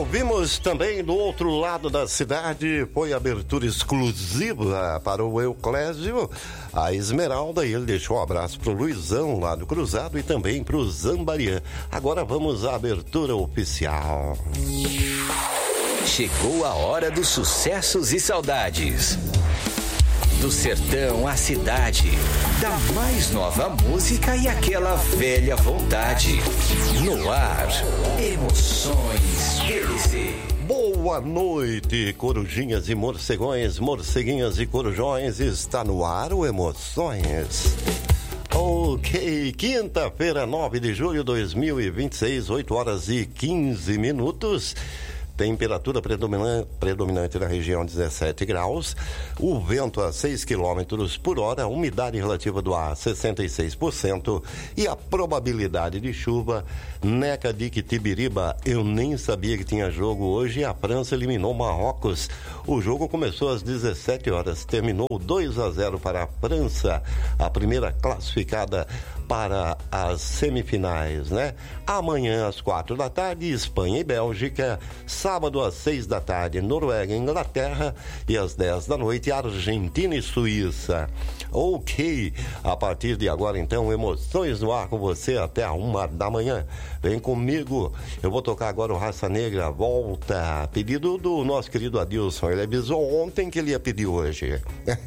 Ouvimos também do outro lado da cidade, foi abertura exclusiva para o Euclésio, a Esmeralda, e ele deixou um abraço pro Luizão lá do Cruzado e também pro Zambarian. Agora vamos à abertura oficial. Chegou a hora dos sucessos e saudades. Do sertão à cidade, da mais nova música e aquela velha vontade. No ar, Emoções PLC. Boa noite, corujinhas e morcegões, morceguinhas e corujões, está no ar o Emoções. Ok, quinta-feira, 9 de julho de 2026, 8 horas e 15 minutos. Temperatura predominante na região 17 graus, o vento a 6 km por hora, umidade relativa do ar 66% e a probabilidade de chuva, Neca de Tibiriba. Eu nem sabia que tinha jogo hoje e a França eliminou Marrocos. O jogo começou às 17 horas, terminou 2-0 para a França, a primeira classificada para as semifinais, né? Amanhã às 4 da tarde, Espanha e Bélgica. Sábado às 6 da tarde, Noruega e Inglaterra. E às 10 da noite, Argentina e Suíça. Ok, a partir de agora então, Emoções no ar com você até a 1 da manhã. Vem comigo, eu vou tocar agora o Raça Negra, Volta. Pedido do nosso querido Adilson, ele avisou ontem que ele ia pedir hoje.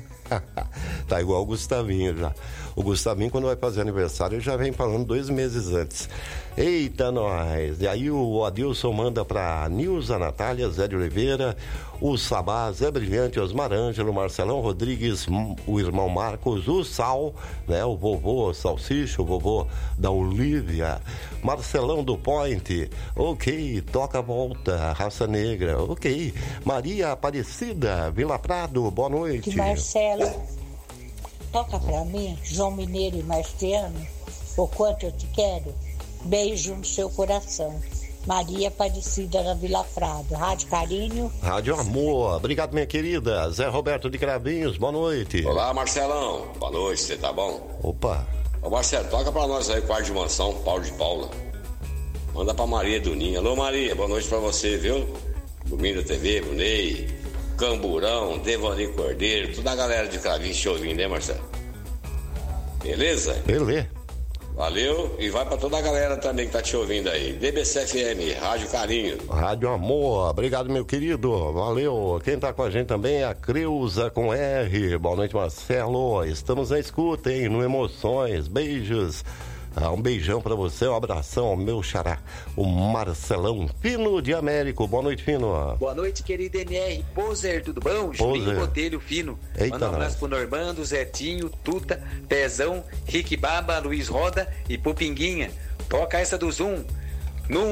Tá igual o Gustavinho já. O Gustavinho, quando vai fazer aniversário, já vem falando 2 meses antes. Eita, nós! E aí o Adilson manda pra Nilza, Natália, Zé de Oliveira, o Sabá, Zé Brilhante, Osmar Ângelo, Marcelão Rodrigues, o irmão Marcos, o Sal, né? O vovô Salsicha, o vovô da Olívia, Marcelão do Point, ok, toca a volta, Raça Negra, ok, Maria Aparecida, Vila Prado, boa noite. Que Marcelo, toca pra mim, João Mineiro e Marciano, o quanto eu te quero, beijo no seu coração. Maria Aparecida da Vila Prado, Rádio Carinho. Rádio Amor, obrigado minha querida. Zé Roberto de Cravinhos, boa noite. Olá Marcelão, boa noite, você tá bom? Opa. Ô Marcelo, toca pra nós aí, Quarto de Mansão, Paulo de Paula. Manda pra Maria do Ninho. Alô Maria, boa noite pra você, viu? Domingo da TV, Brunei, Camburão, Devani Cordeiro, toda a galera de Cravinhos te ouvindo, né Marcelo? Beleza? Beleza. Valeu, e vai pra toda a galera também que tá te ouvindo aí. DBC-FM, Rádio Carinho. Rádio Amor, obrigado meu querido, valeu. Quem tá com a gente também é a Creuza com R. Boa noite Marcelo, estamos na escuta, hein, no Emoções, beijos. Um beijão pra você, um abração ao meu xará, o Marcelão Fino de Américo. Boa noite, Fino. Boa noite, querido MR. Poser, tudo bom? Juninho Botelho Fino. Eita, manda um abraço pro Normando, Zetinho, Tuta, Pezão, Rick Baba, Luiz Roda e pro Pinguinha. Toca essa do Zoom.